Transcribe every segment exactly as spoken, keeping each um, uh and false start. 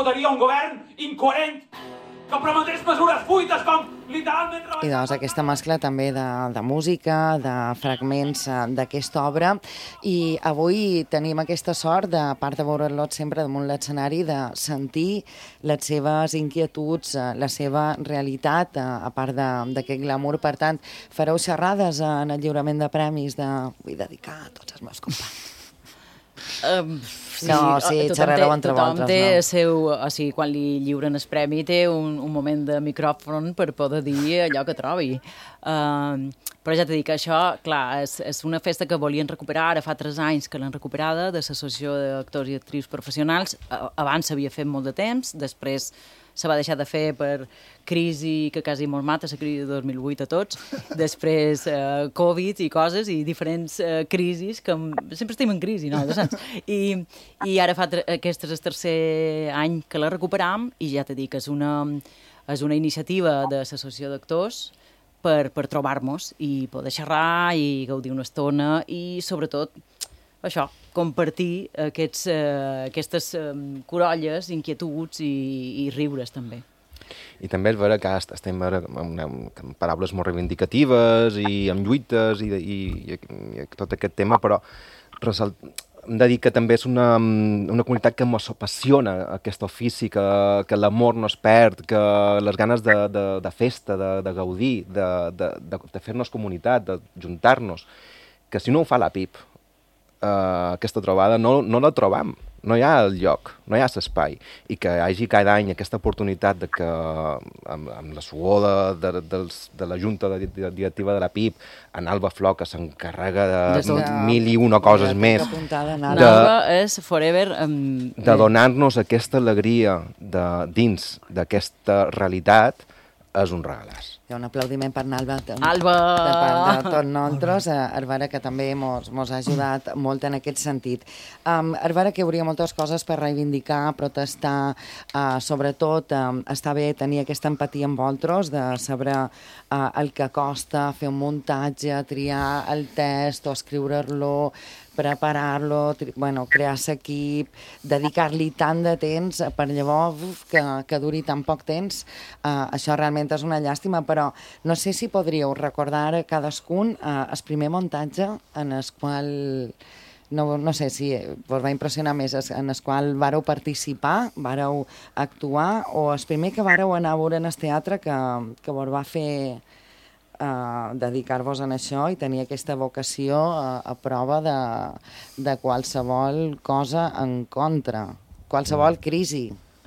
boicotaria un govern incoherent que prometés mesures fuites com literalment... I doncs aquesta mescla també de, de música, de fragments d'aquesta obra, i avui tenim aquesta sort, de part de veure'l sempre damunt l'escenari, de sentir les seves inquietuds, la seva realitat, a part d'aquest glamour. Per tant, fareu xerrades en el lliurament de premis de... vull dedicar a tots els meus companys. Um, sí, no, sí, xerrareu entre vosaltres, no? Tothom té seu... O sigui, quan li lliuren el premi té un, un moment de micròfon per poder dir allò que trobi. Uh, però ja t'he dit que això, clar, és, és una festa que volien recuperar, ara fa tres anys que l'han recuperada, de l'Associació d'Actors i Actrius Professionals. Abans s'havia fet molt de temps, després se va deixar de fer per crisi que quasi mos mata, la crisi de dos mil vuit a tots, després eh, Covid i coses, i diferents eh, crisis, que sempre estem en crisi, no? I, i ara fa aquest és el tercer any que la recuperam, i ja t'he dit que és una, és una iniciativa de l'Associació d'Actors per, per trobar-nos i poder xerrar i gaudir una estona i, sobretot, això, compartir aquests, eh, aquestes eh, corolles, inquietuds i, i riures, també. I també és vera que estem amb, amb, amb paraules molt reivindicatives i amb lluites i, i, i, i tot aquest tema, però resalt... hem de dir que també és una, una comunitat que ens apassiona aquest ofici, que, que l'amor no es perd, que les ganes de, de, de festa, de, de gaudir, de, de, de, de fer-nos comunitat, de juntar-nos, que si no ho fa la P I P, Uh, aquesta trobada no, no la trobam, no hi ha el lloc, no hi ha l'espai, i que hi hagi cada any aquesta oportunitat de que amb, amb la suor de, de, dels, de la Junta de, de, Directiva de la P I P, en Alba Flor, que s'encarrega de, de mil i una coses de, més, de, Alba és forever, um, de donar-nos aquesta alegria de, dins d'aquesta realitat, és un regalàs. Hi ha un aplaudiment per Alba, Alba! De part de tots nosaltres, Hervara, que també mos, mos ha ajudat molt en aquest sentit. Um, Hervara, que hi hauria moltes coses per reivindicar, protestar, uh, sobretot um, està bé tenir aquesta empatia amb vosaltres, de saber uh, el que costa fer un muntatge, triar el text o escriure-lo, preparar-lo, bueno, crear l'equip, dedicar-li tant de temps per llavors uf, que, que duri tan poc temps. Uh, això realment és una llàstima, però no sé si podríeu recordar cadascun uh, el primer muntatge en el qual, no, no sé si vos va impressionar més, en el qual vareu participar, vareu actuar, o el primer que vareu anar a veure en el teatre que, que vos va fer Uh, dedicar-vos en això i tenir aquesta vocació uh, a prova de, de qualsevol cosa en contra, qualsevol crisi.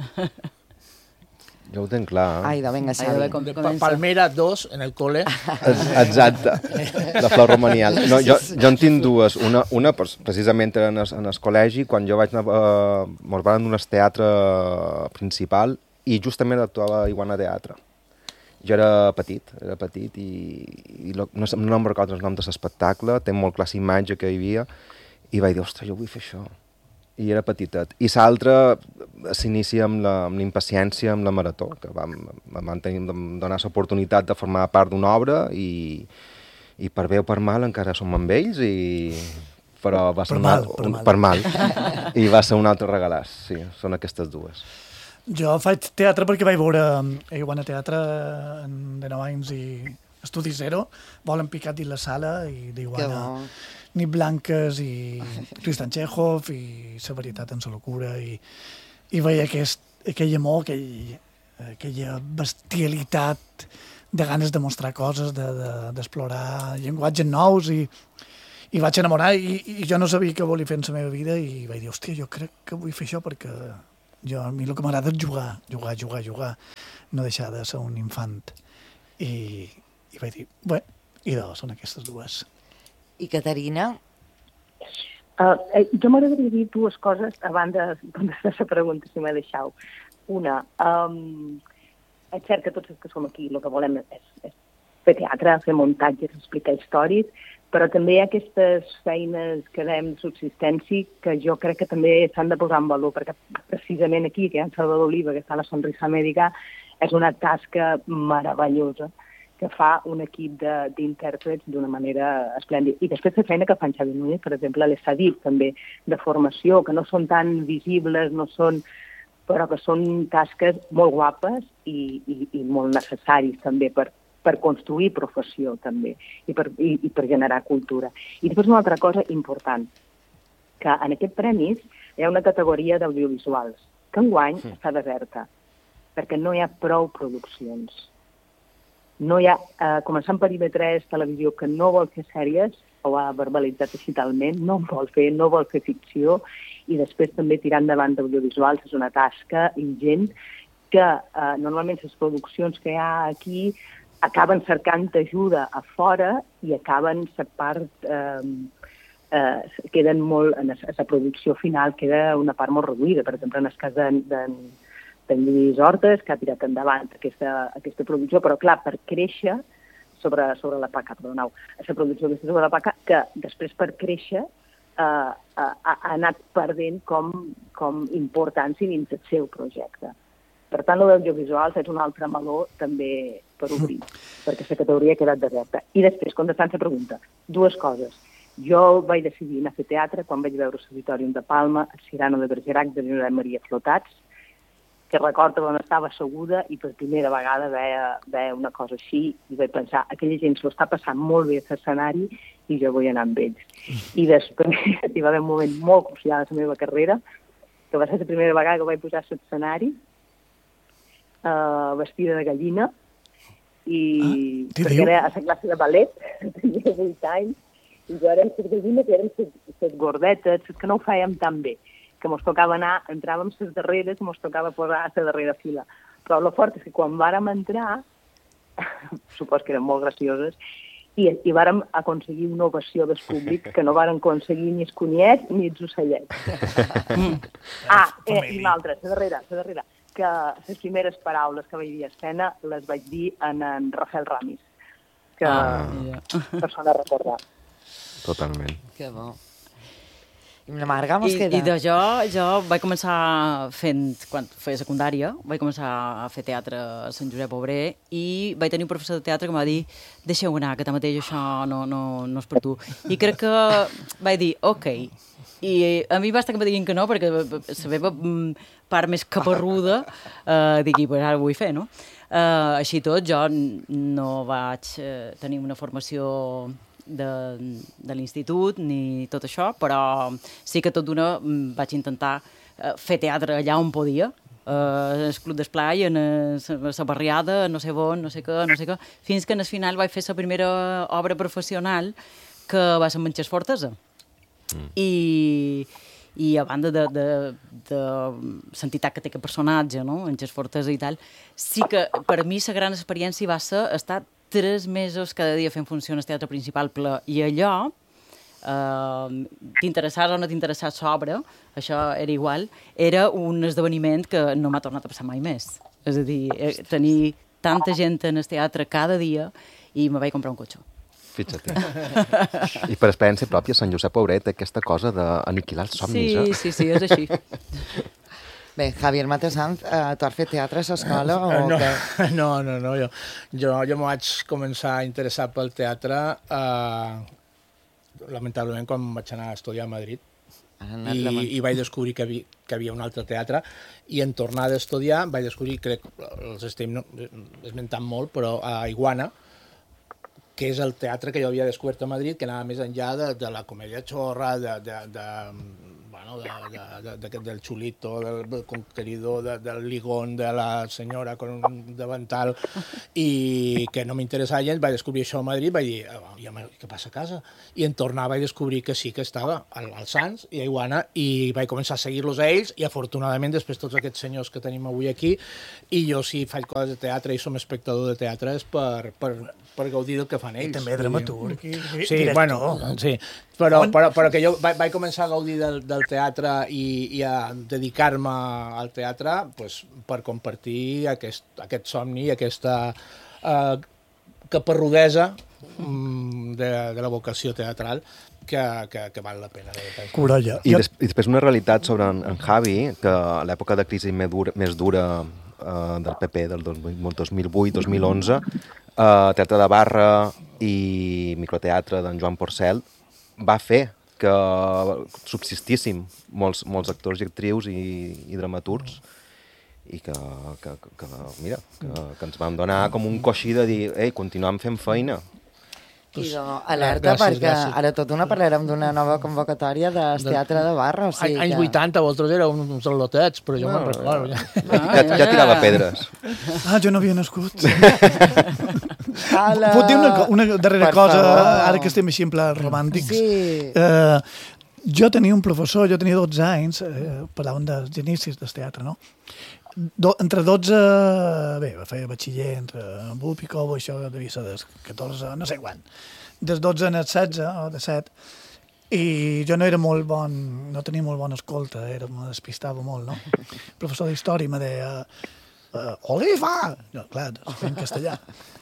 Jo ho tenc clar. Eh? Ai, de vinga, Xavi. De Palmera dos, en el col·le. Exacte, la Flor Romanial. No, jo, jo en tinc dues. Una, una precisament en el, en el col·legi, quan jo vaig anar, eh, mos van donar el teatre principal i justament actuava a Iguana Teatre. Jo era petit, era petit i, i lo, no, no em recordo el nom de l'espectacle, té molt clar la imatge que hi havia, i vaig dir, ostres, jo vull fer això. I era petitet. I l'altre s'inicia amb la amb l'impaciència, amb la marató, que vam, vam tenir, donar l'oportunitat de formar part d'una obra i, i per bé o per mal encara som amb ells, i, però va ser per, una, mal, per, un, mal. per mal. I va ser un altre regalàs, sí, són aquestes dues. Jo faig teatre perquè vaig veure Iguana Teatre de nou anys i Estudi Zero, volen picat dins la sala i d'Iguana Nit Blanques i Tristan Txékhov i la varietat en la locura i, i veia aquest, aquell amor, aquell, aquella bestialitat de ganes de mostrar coses, d'explorar de, de, llenguatges nous i, i vaig enamorar i, i jo no sabia què volia fer en la meva vida i vaig dir, hòstia, jo crec que vull fer això perquè jo, a mi el que m'agrada és jugar, jugar, jugar, jugar, no deixar de ser un infant. I, i vaig dir, bé, i doncs són aquestes dues. I Caterina? Uh, eh, jo m'agradaria dir dues coses abans de contestar la pregunta, si m'he deixat. Una, um, és cert que tots els que som aquí el que volem és, és fer teatre, fer muntatges, explicar històries, però també hi ha aquestes feines que dèiem de subsistència que jo crec que també s'han de posar en valor, perquè precisament aquí, que hi ha en Salvador Oliva, que està a la Sonrisa Mèdica, és una tasca meravellosa que fa un equip d'intèrprets d'una manera esplèndida. I després la feina que fan Xavi Núñez, per exemple, les Sadip, també, de formació, que no són tan visibles, no són però que són tasques molt guapes i, i, i molt necessaris també per, per construir professió també i per, i, i per generar cultura. I després una altra cosa important, que en aquest premis hi ha una categoria d'audiovisuals que enguany sí. està deserta, perquè no hi ha prou produccions. No hi ha, eh, començant per I V tres, televisió, que no vol fer sèries, ho ha verbalitzat digitalment, no en vol fer, no vol fer ficció, i després també tirar endavant d'audiovisuals és una tasca ingent que eh, normalment les produccions que hi ha aquí acaben cercant ajuda a fora i acaben la part... Eh, eh, queden molt... En la producció final queda una part molt reduïda. Per exemple, en el cas d'en d'en Lluís Hortes, que ha tirat endavant aquesta, aquesta producció, però clar, per créixer sobre, sobre la paca, perdoneu, la producció aquesta sobre la paca, que després per créixer eh, ha, ha anat perdent com, com importància dins del seu projecte. Per tant, l'audiovisual és un altre meló també per obrir, perquè la categoria ha quedat deserta. I després, contestant la pregunta, dues coses. Jo vaig decidir anar a fer teatre quan vaig veure l'Auditorium de Palma, el Cirano de Bergerac de Josep Maria Flotats, que recordo on estava asseguda i per primera vegada veia, veia una cosa així i vaig pensar, aquella gent s'ho està passant molt bé a l'escenari i jo vull anar amb ells. I després hi va haver un moment molt crucial a la meva carrera, que va ser la primera vegada que vaig pujar a l'escenari uh, vestida de gallina i ah, perquè era a la classe de ballet, tenia vuit anys, i jo érem les gallines i érem les gordetes, que no ho fèiem tan bé, que mos tocava anar, entràvem les darreres i mos tocava posar a la darrera fila. Però el fort és que quan vàrem entrar, supos que eren molt gracioses, i, i vàrem aconseguir una ovació del públic que no vàrem aconseguir ni els cunyets ni els ocellets. ah, eh, i una altra, la darrera, la darrera, que les primeres paraules que vaig dir a escena les vaig dir en, en Rafael Ramis, que ah, yeah. persona a recordar. Totalment. Que bo. I la Marga mos I, queda. I de jo, jo vaig començar fent, quan feia secundària, vaig començar a fer teatre a Sant Josep Obrer i vaig tenir un professor de teatre que em va dir deixeu anar, que tanmateix això no, no, no és per tu. I crec que vaig dir, ok. I a mi basta que em diguin que no, perquè la meva part més caparruda eh, digui, pues ara ho vull fer, no? Eh, així tot, jo no vaig eh, tenir una formació de, de l'institut ni tot això, però sí que tot d'una vaig intentar uh, fer teatre allà on podia, uh, el Club d'Esplai, en la barriada, no sé on, no sé què, no sé què, fins que en el final vaig fer la primera obra professional que va ser Manxes Fortesa. Mm. I, i a banda de, de, de l'entitat que té aquest personatge, no? Manxes Fortesa i tal, sí que per mi la gran experiència va ser estar tres mesos cada dia fent funció en el teatre principal ple. I allò, eh, t'interessàs o no t'interessàs l'obra, això era igual, era un esdeveniment que no m'ha tornat a passar mai més. És a dir, tenir tanta gent en el teatre cada dia i me vaig comprar un cotxe. Fixa't. I per experiència pròpia, Sant Josep Obrer té aquesta cosa d'aniquilar els somnis, sí, eh? Sí, sí, és així. Bé, Javier Matesanz, eh, tu has fet teatre a l'escola o no, què? No, no, no, jo, jo, jo m'ho vaig començar a interessar pel teatre eh, lamentablement quan vaig anar a estudiar a Madrid i, i vaig descobrir que, havia, que havia un altre teatre i en tornar d'estudiar vaig descobrir, crec, els estem esmentant molt, però a Iguana, que és el teatre que jo havia descobert a Madrid, que anava més enllà de, de la comèdia xorra, de, de, de, bueno, de, de, de, de, del xulito, del, del conqueridor, de, del ligón, de la senyora con un davantal, i que no m'interessava gens. Vaig descobrir això a Madrid, vaig dir, oh, què passa a casa? I en tornar vaig descobrir que sí que estava al, al Sants i a Iguana, i vaig començar a seguir-los a ells, i afortunadament després tots aquests senyors que tenim avui aquí, i jo si faig coses de teatre i som espectador de teatre és per, per, per gaudir del que fan ells. I també dramaturg i, i sí, director. Bueno, sí, però, però, però que jo vaig, vaig començar a gaudir del, del teatre i, i a dedicar-me al teatre pues, per compartir aquest, aquest somni i aquesta eh, caparrudesa mm, de, de la vocació teatral que, que, que val la pena. Corolla. I, des, I després una realitat sobre en, en Javi, que a l'època de crisi més dura, més dura eh, del P P del dos mil vuit dos mil onze, eh, teatre de barra i microteatre d'en Joan Porcel va fer que subsistíssim molts, molts actors i actrius i, i dramaturgs i que, que, que mira, que, que ens vam donar com un coixí de dir, ei, continuem fent feina. I de, alerta, gràcies, perquè gràcies. Ara tot una parlarem d'una nova convocatòria del Teatre de Barra. O sigui Anys que... vuitanta, vosaltres éreu uns al·lotets, però jo no, me'n recordo. Ja. Ah, ja, ja tirava pedres. Ah, jo no havia nascut. Puc dir una, una darrera per cosa, favor. Ara que estem així en pla romàntics? Sí. Uh, jo tenia un professor, jo tenia dotze anys, eh, parlàvem dels inicis del teatre, no? Do, entre dotze, bé, feia batxiller, entre Bú, Picó, això devia ser des catorze, no sé quan. Des dotze en el setze, o de set, i jo no era molt bon, no tenia molt bona escolta, era, me despistava molt, no? El professor d'història me deia, uh, Oliva! No, clar, en castellà.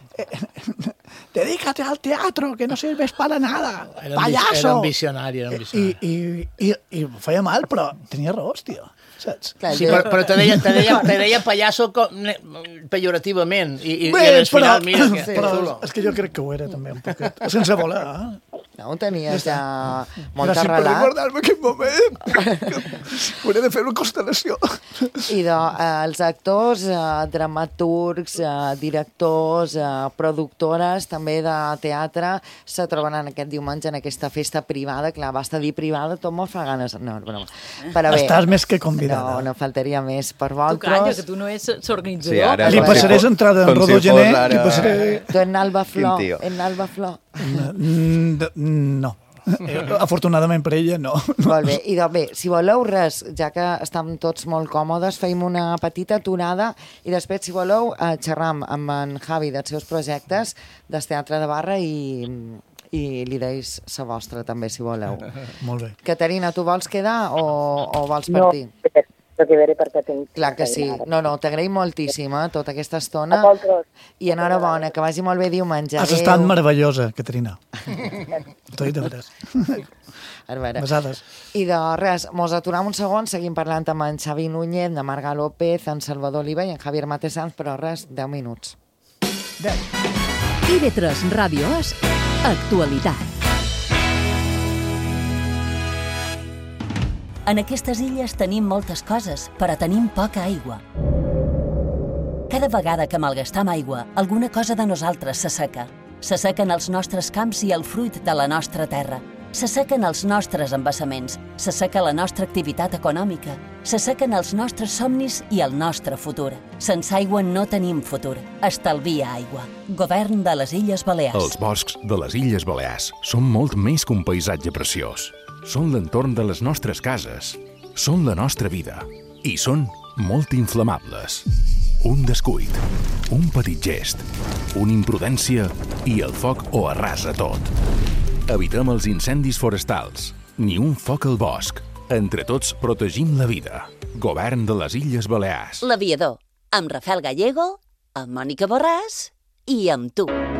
Dedícate al teatro, que no sirves para nada, era payaso! Era un visionari, era un visionari. I, i, i, i feia mal, però tenia raó, tio. Saps? Sí, però, però te deia, te deia, te deia pallasso com, ne, pejorativament i, i, bé, i al final, però, mira, que, sí, però xulo. És que jo crec que ho era també un poquet, sense voler, eh? No, ho tenies ja molt arrelat. Gràcies per recordar-me aquest moment. Hauré de fer una constel·lació. I de, eh, els actors, eh, dramaturgs, eh, directors, eh, productores, també de teatre, se troben aquest diumenge en aquesta festa privada. Clar, basta dir privada, tot molt fa ganes. No, broma. Però bé, estàs més que convidada. No, no faltaria més per vosaltres. Tu calla, que tu no ets l'organitzador. Sí, ara, li passaré si entrada en Rodó si Gené. Ara... Li passaré... Tu en Alba Flor. En Alba Flor. No. Afortunadament per ella, no. Molt bé. I doncs bé, si voleu res, ja que estem tots molt còmodes, feim una petita aturada i després, si voleu, eh, xerram amb en Javi dels seus projectes del Teatre de Barra i, i li deis la vostra també, si voleu. Molt bé. Caterina, tu vols quedar o, o vols partir? No, però que veure perquè tinc... Clar que sí. No, no, t'agraïm moltíssim, eh, tota aquesta estona. I enhorabona, que vagi molt bé diumenge. Has estat meravellosa, Caterina. T'ho he dit de veres. Besades. I de res, mos aturam un segon, seguim parlant amb en Xavi Núñez, en Marga López, en Salvador Oliva i en Javier Matesanz, però res, deu minuts. deu. I ve tres Ràdio És Actualitat. En aquestes illes tenim moltes coses, però tenim poca aigua. Cada vegada que malgastam aigua, alguna cosa de nosaltres s'asseca. S'assequen els nostres camps i el fruit de la nostra terra. S'assequen els nostres embassaments, s'asseca la nostra activitat econòmica, s'assequen els nostres somnis i el nostre futur. Sense aigua no tenim futur. Estalvia aigua. Govern de les Illes Balears. Els boscs de les Illes Balears són molt més que un paisatge preciós. Són l'entorn de les nostres cases, són la nostra vida i són molt inflamables. Un descuit, un petit gest, una imprudència i el foc ho arrasa tot. Evitem els incendis forestals, ni un foc al bosc. Entre tots protegim la vida. Govern de les Illes Balears. L'Aviador, amb Rafael Gallego, amb Mònica Borràs i amb tu.